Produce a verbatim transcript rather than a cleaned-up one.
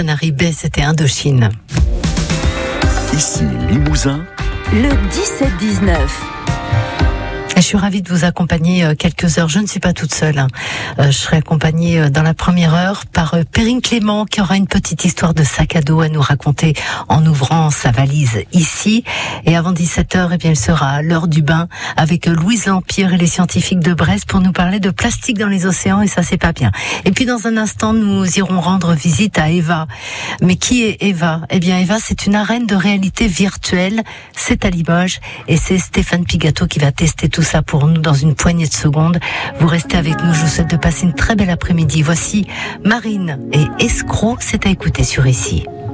Canaries Bay, c'était Indochine. Ici Limousin, le dix-sept dix-neuf. Je suis ravie de vous accompagner quelques heures. Je ne suis pas toute seule. Je serai accompagnée dans la première heure par Perrine Clément qui aura une petite histoire de sac à dos à nous raconter en ouvrant sa valise ici. Et avant dix-sept heures, eh bien, il sera à l'heure du bain avec Louise Lampire et les scientifiques de Brest pour nous parler de plastique dans les océans et ça, c'est pas bien. Et puis, dans un instant, nous irons rendre visite à Eva. Mais qui est Eva? Eh bien, Eva, c'est une arène de réalité virtuelle. C'est à Limoges et c'est Stéphane Pigato qui va tester tout ça pour nous dans une poignée de secondes. Vous restez avec nous, je vous souhaite de passer une très belle après-midi. Voici Marine et Escroc, c'est à écouter sur Ici.